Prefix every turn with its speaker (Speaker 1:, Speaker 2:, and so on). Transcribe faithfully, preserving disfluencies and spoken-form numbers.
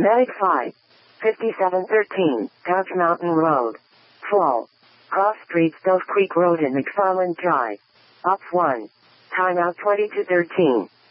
Speaker 1: Medic five. fifty-seven thirteen, Couch Mountain Road. Fall. Cross Street, Stove Creek Road and McFarland Drive. Ops one. Timeout twenty-two thirteen.